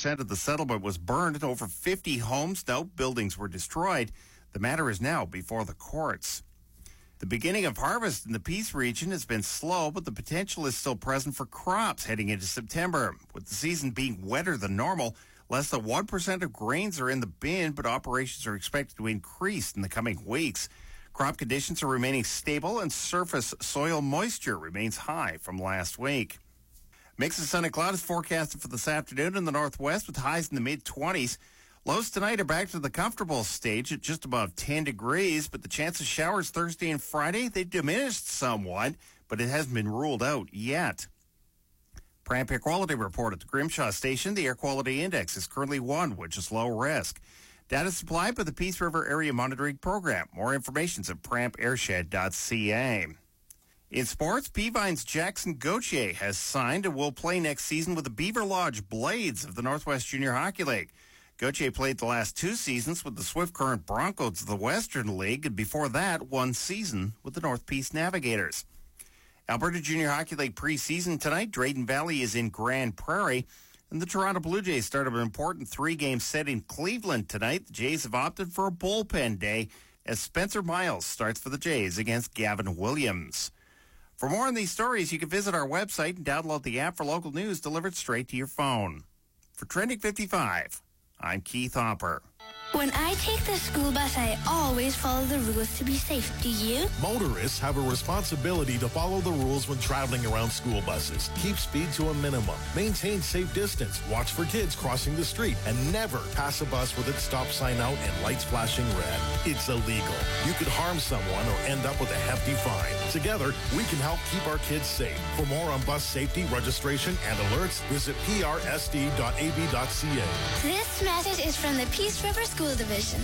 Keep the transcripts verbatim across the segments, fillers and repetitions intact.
percent of the settlement was burned and over fifty homes and outbuildings were destroyed. The matter is now before the courts. The beginning of harvest in the Peace region has been slow, but the potential is still present for crops heading into September. With the season being wetter than normal, less than one percent of grains are in the bin, but operations are expected to increase in the coming weeks. Crop conditions are remaining stable and surface soil moisture remains high from last week. Mix of sun and cloud is forecasted for this afternoon in the northwest with highs in the mid-twenties. Lows tonight are back to the comfortable stage at just above ten degrees, but the chance of showers Thursday and Friday, they diminished somewhat, but it hasn't been ruled out yet. Pramp Air Quality Report at the Grimshaw Station. The air quality index is currently one, which is low risk. Data supplied by the Peace River Area Monitoring Program. More information is at pramp airshed dot c a. In sports, Peavine's Jackson Gauthier has signed and will play next season with the Beaver Lodge Blades of the Northwest Junior Hockey League. Gauthier played the last two seasons with the Swift Current Broncos of the Western League, and before that, one season with the North Peace Navigators. Alberta Junior Hockey League preseason tonight. Drayton Valley is in Grand Prairie, and the Toronto Blue Jays start an important three-game set in Cleveland tonight. The Jays have opted for a bullpen day as Spencer Miles starts for the Jays against Gavin Williams. For more on these stories, you can visit our website and download the app for local news delivered straight to your phone. For Trending fifty-five, I'm Keith Hopper. When I take the school bus, I always follow the rules to be safe. Do you? Motorists have a responsibility to follow the rules when traveling around school buses. Keep speed to a minimum. Maintain safe distance. Watch for kids crossing the street. And never pass a bus with its stop sign out and lights flashing red. It's illegal. You could harm someone or end up with a hefty fine. Together, we can help keep our kids safe. For more on bus safety, registration, and alerts, visit p r s d dot a b dot c a. This message is from the Peace River School Division.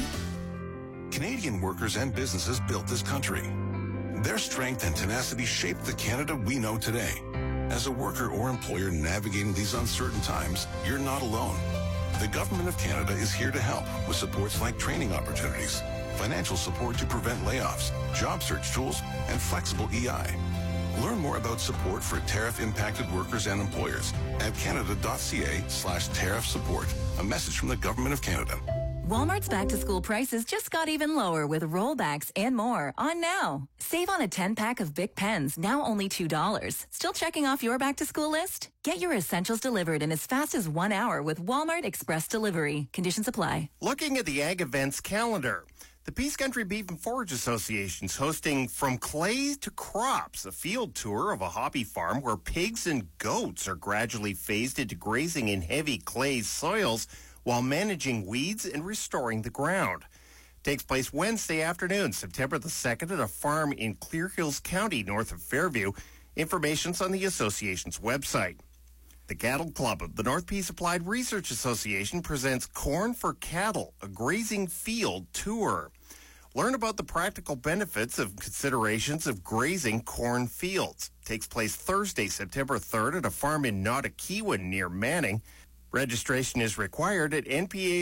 Canadian workers and businesses built this country. Their strength and tenacity shaped the Canada we know today. As a worker or employer navigating these uncertain times, you're not alone. The Government of Canada is here to help with supports like training opportunities, financial support to prevent layoffs, job search tools, and flexible E I. Learn more about support for tariff-impacted workers and employers at canada.ca slash tariff support. A message from the Government of Canada. Walmart's back-to-school prices just got even lower with rollbacks and more on now. Save on a ten-pack of Bic pens, now only two dollars. Still checking off your back-to-school list? Get your essentials delivered in as fast as one hour with Walmart Express Delivery. Conditions apply. Looking at the Ag Events calendar, the Peace Country Beef and Forage Association is hosting From Clay to Crops, a field tour of a hobby farm where pigs and goats are gradually phased into grazing in heavy clay soils while managing weeds and restoring the ground. Takes place Wednesday afternoon, September the second, at a farm in Clear Hills County, north of Fairview. Information's on the association's website. The Cattle Club of the North Peace Applied Research Association presents Corn for Cattle, a grazing field tour. Learn about the practical benefits of considerations of grazing corn fields. Takes place Thursday, September third, at a farm in Nottakeewan near Manning. Registration is required at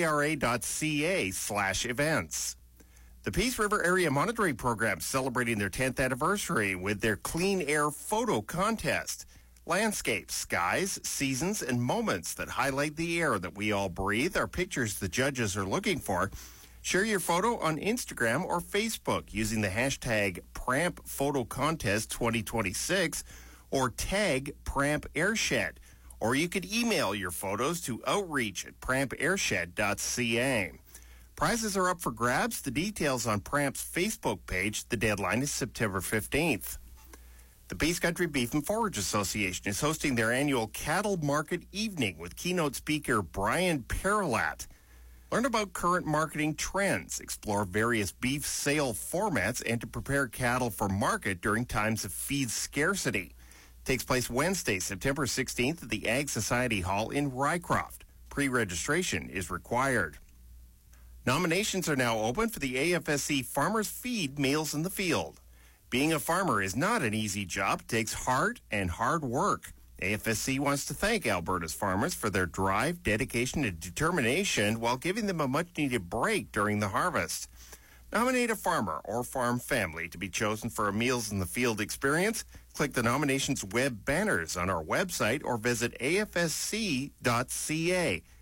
npara.ca slash events. The Peace River Area Monitoring Program celebrating their tenth anniversary with their Clean Air Photo Contest. Landscapes, skies, seasons, and moments that highlight the air that we all breathe are pictures the judges are looking for. Share your photo on Instagram or Facebook using the hashtag Pramp Photo Contest twenty twenty-six or tag Pramp Airshed. Or you could email your photos to outreach at pramp airshed dot c a. Prizes are up for grabs. The details on Pramp's Facebook page. The deadline is September fifteenth. The Peace Country Beef and Forage Association is hosting their annual Cattle Market Evening with keynote speaker Brian Perilat. Learn about current marketing trends, explore various beef sale formats, and to prepare cattle for market during times of feed scarcity. Takes place Wednesday, September sixteenth at the Ag Society Hall in Rycroft. Pre-registration is required. Nominations are now open for the A F S C Farmers Feed Meals in the Field. Being a farmer is not an easy job. It takes heart and hard work. A F S C wants to thank Alberta's farmers for their drive, dedication, and determination while giving them a much-needed break during the harvest. Nominate a farmer or farm family to be chosen for a Meals in the Field experience. Click the nominations web banners on our website or visit a f s c dot c a.